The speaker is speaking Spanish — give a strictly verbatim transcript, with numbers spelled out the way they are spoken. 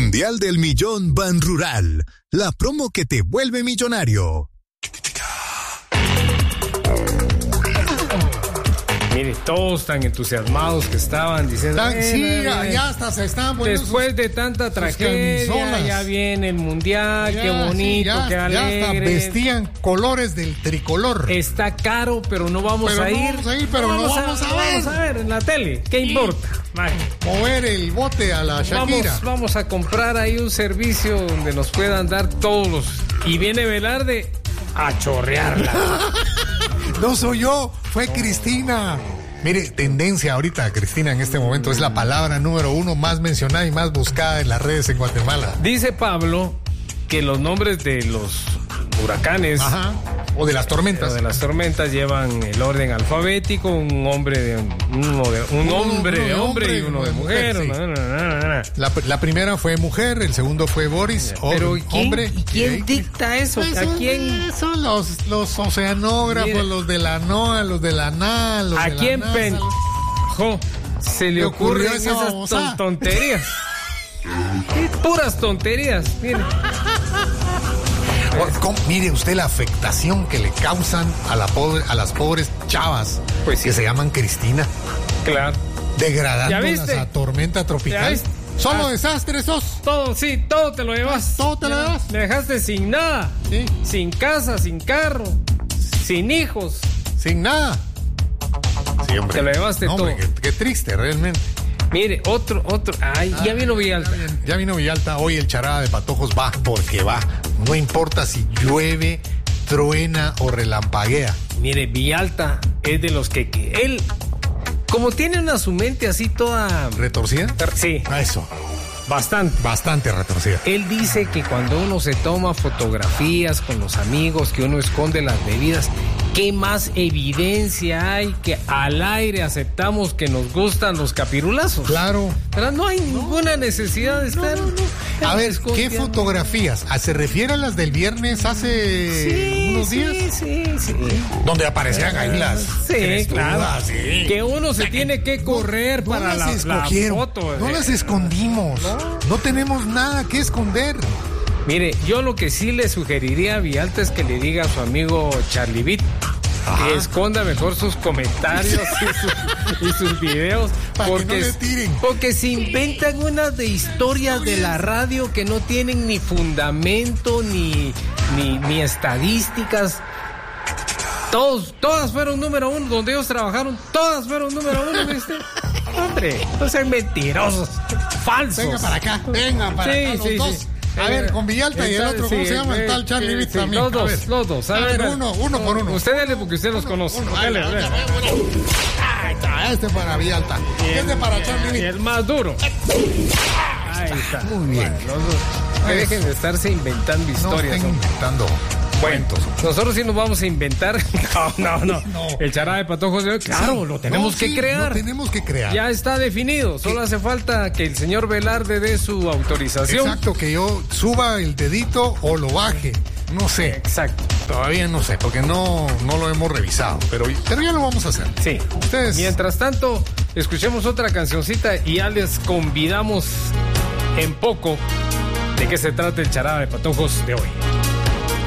Mundial del Millón Ban Rural, la promo que te vuelve millonario. Mire, todos tan entusiasmados que estaban diciendo... Tan, sí, eh, ya hasta se estaban poniendo después sus, de tanta tragedia, ya viene el Mundial, ya, qué bonito, sí, ya, qué alegre. Ya hasta vestían colores del tricolor. Está caro, pero no vamos pero a no ir. Vamos a ir, pero no vamos, vamos a, a ver. Vamos a ver en la tele, ¿qué y importa? Vale. Mover el bote a la Shakira. Vamos, vamos a comprar ahí un servicio donde nos puedan dar todos los... Y viene Velarde a chorrearla. No soy yo, fue Cristina. Mire, tendencia ahorita, Cristina, en este momento es la palabra número uno más mencionada y más buscada en las redes en Guatemala. Dice Pablo que los nombres de los huracanes... Ajá. O de las tormentas. O de las tormentas llevan el orden alfabético, un hombre de uno de un uno, hombre uno de hombre y uno de mujer. mujer sí. no, no, no, no. La, la primera fue mujer, el segundo fue Boris, pero o, ¿quién, hombre. ¿Y quién dicta eso? Pues ¿A son, quién? Son los, los oceanógrafos, Mira, los de la NOAA, los de la NA, los ¿A de la quién NASA, penjo se le ocurren esa esas ton- tonterías? Puras tonterías, mire. ¿Cómo? Mire usted la afectación que le causan a, la pobre, a las pobres chavas, pues, que sí. se llaman Cristina. Claro. Degradándolas a tormenta tropical. Solo ah, desastres sos. Todo, sí, todo te lo llevas. Todo te lo llevas. Me dejaste sin nada. Sí. Sin casa, sin carro, sin hijos. Sin nada. Sí, hombre. Te lo llevaste no, todo. Hombre, qué, qué triste, realmente. Mire, otro, otro. Ay, ah, ya vino Villalta. Ya, ya vino Villalta. Hoy el charada de patojos va porque va. No importa si llueve, truena o relampaguea. Mire, Villalta es de los que, que él, como tiene una su mente así toda... ¿Retorcida? Sí. A eso. Bastante. Bastante retorcida. Él dice que cuando uno se toma fotografías con los amigos, que uno esconde las bebidas, ¿qué más evidencia hay que al aire aceptamos que nos gustan los capirulazos? Claro. Pero no hay no, ninguna necesidad de estar... No, no, no. A ver, ¿qué fotografías? ¿Se refiere a las del viernes hace sí, unos sí, días? Sí, sí, sí. Donde aparecían ahí las... Sí, claro. Sí. Que uno se tiene que correr no, para no la, la foto. No eh. las escondimos. ¿No? No tenemos nada que esconder. Mire, yo lo que sí le sugeriría a Villalta es que le diga a su amigo Charlie Beat que esconda mejor sus comentarios y, sus, y sus videos para porque, que no le tiren. Porque se inventan unas de historias de la radio que no tienen ni fundamento ni, ni, ni estadísticas. Todos, todas fueron número uno, donde ellos trabajaron, todas fueron número uno, ¿viste? Hombre, no sean mentirosos, falsos. Venga para acá, venga para sí, acá, los sí, dos. Sí. A ver, con Villalta y el otro, ¿cómo sí, se llama? El tal Charlie Beat sí, también. Los dos, ver, los dos. A, a ver, ver, uno, uno por uno. Usted dale porque usted los uno, conoce. Uno, dale, dale, dale. Ahí está, este para Villalta. Y este para Charlie Beat. Y el más duro. Ahí está. Muy bien. Bueno, los dos. Que dejen de estarse inventando historias. No estén inventando cuentos. Nosotros sí nos vamos a inventar. No, no, no. no. El charada de patojos de hoy, claro, sí, lo tenemos no, que sí, crear. Lo tenemos que crear. Ya está definido. Solo hace falta que el señor Velarde dé su autorización. Exacto, que yo suba el dedito o lo baje. No sé. Exacto. Todavía no sé, porque no, no lo hemos revisado. Pero, pero ya lo vamos a hacer. Sí. Ustedes. Mientras tanto, escuchemos otra cancioncita y ya les convidamos en poco de qué se trata el charada de patojos de hoy.